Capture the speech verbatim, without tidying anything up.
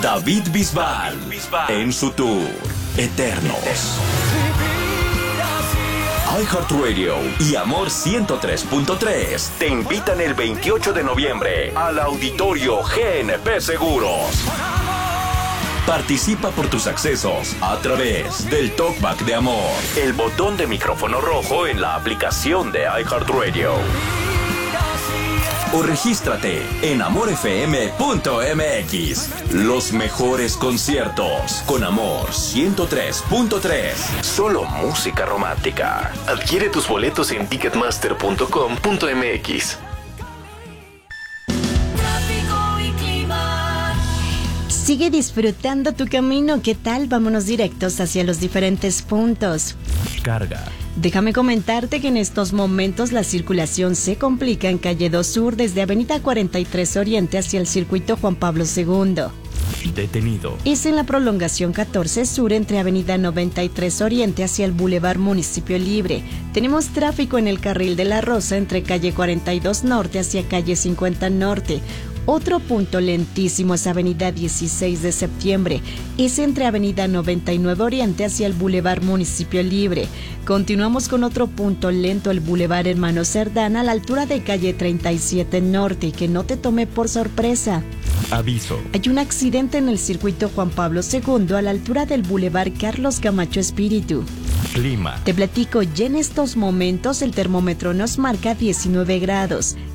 David Bisbal, en su tour Eternos. iHeartRadio y Amor ciento tres punto tres te invitan el veintiocho de noviembre al Auditorio G N P Seguros. Participa por tus accesos a través del Talkback de Amor, el botón de micrófono rojo en la aplicación de iHeartRadio. O regístrate en amor f m punto m x. Los mejores conciertos con Amor ciento tres punto tres. Solo música romántica. Adquiere tus boletos en ticketmaster punto com punto m x. Sigue disfrutando tu camino. ¿Qué tal? Vámonos directos hacia los diferentes puntos. Carga. Déjame comentarte que en estos momentos la circulación se complica en calle dos Sur desde avenida cuarenta y tres Oriente hacia el circuito Juan Pablo segundo. Detenido. Es en la prolongación catorce Sur entre avenida noventa y tres Oriente hacia el Boulevard Municipio Libre. Tenemos tráfico en el carril de la Rosa entre calle cuarenta y dos Norte hacia calle cincuenta Norte. Otro punto lentísimo es avenida dieciséis de septiembre. Es entre avenida noventa y nueve Oriente hacia el Boulevard Municipio Libre. Continuamos con otro punto lento, el Boulevard Hermano Cerdán a la altura de calle treinta y siete Norte. Que no te tome por sorpresa. Aviso. Hay un accidente en el circuito Juan Pablo segundo a la altura del Boulevard Carlos Camacho Espíritu. Clima. Te platico, ya en estos momentos el termómetro nos marca diecinueve grados.